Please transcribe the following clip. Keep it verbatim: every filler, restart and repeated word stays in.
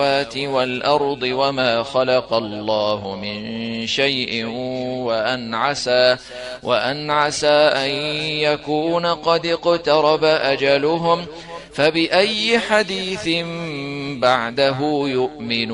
والأرض وما خلق الله من شيء وأن عسى, وأن عسى أن يكون قد اقترب أجلهم فبأي حديث بعده يؤمنون.